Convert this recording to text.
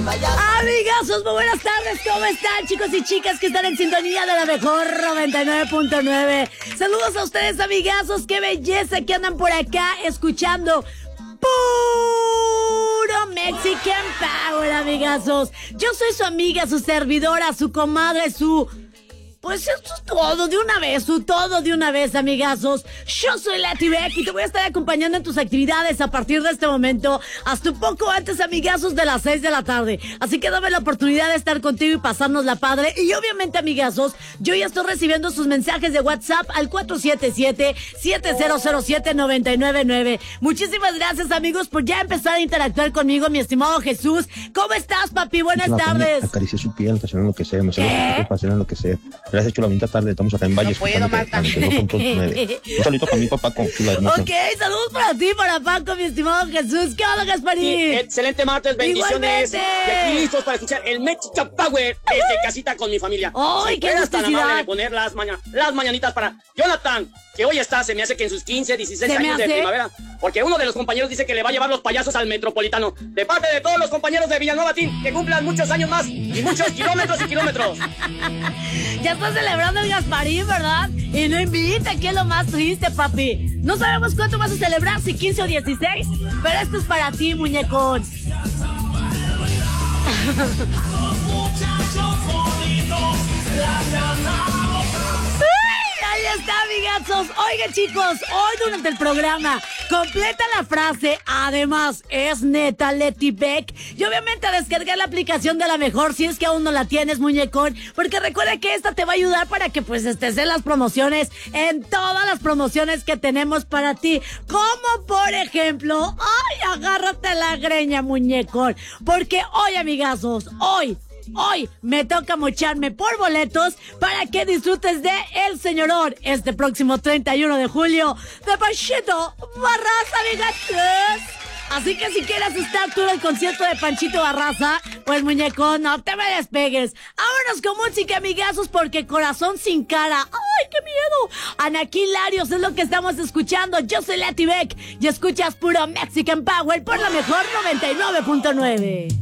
Amigazos, muy buenas tardes, ¿cómo están, chicos y chicas que están en sintonía de la mejor 99.9? Saludos a ustedes, amigazos, qué belleza que andan por acá escuchando puro Mexican Power, amigazos. Yo soy su amiga, su servidora, su comadre, pues esto es todo de una vez, amigazos. Yo soy Leti Beck y te voy a estar acompañando en tus actividades a partir de este momento hasta un poco antes, amigazos, de las 6 de la tarde. Así que dame la oportunidad de estar contigo y pasarnos la padre. Y obviamente, amigazos, yo ya estoy recibiendo sus mensajes de WhatsApp al 477-7007-999. Muchísimas gracias, amigos, por ya empezar a interactuar conmigo, mi estimado Jesús. ¿Cómo estás, papi? Buenas tardes. Acaricié su piel, pasaron lo que sea, me pasaron lo que sea. Gracias, chula, bonita tarde, estamos acá en Valles. No puedo, Marta. Un saludo para mi papá con chula hermosa. Ok, saludos para ti, para Paco, mi estimado Jesús. ¿Qué onda, Gasparín? Sí, excelente martes, bendiciones. Igualmente. Y aquí listos para escuchar el Mexican Power desde casita con mi familia. ¡Ay, qué eres tan gustosidad! amable de poner las mañanitas para Jonathan, que hoy está, se me hace que en sus 15, 16 años de primavera. Porque uno de los compañeros dice que le va a llevar los payasos al Metropolitano. De parte de todos los compañeros de Villanueva Team, que cumplan muchos años más y muchos kilómetros y kilómetros. Ya está celebrando el Gasparín, ¿verdad? Y no invita, que es lo más triste, papi. No sabemos cuánto vas a celebrar, si 15 o 16, pero esto es para ti, muñecón. Ahí está, amigazos. Oigan, chicos, hoy durante el programa completa la frase, además, es neta, Leti Beck. Y obviamente a descargar la aplicación de La Mejor, si es que aún no la tienes, muñecón, porque recuerda que esta te va a ayudar para que pues estés en las promociones, en todas las promociones que tenemos para ti. Como por ejemplo, ay, agárrate la greña, muñecón, porque hoy, amigazos, Hoy me toca mocharme por boletos para que disfrutes de El Señorón este próximo 31 de julio de Panchito Barraza, amigos. Así que si quieres estar tú en el concierto de Panchito Barraza, pues muñeco, no te me despegues. Vámonos con música, amigazos, porque Corazón Sin Cara. ¡Ay, qué miedo! Anaquín Larios es lo que estamos escuchando. Yo soy Leti Beck y escuchas puro Mexican Power por la mejor 99.9.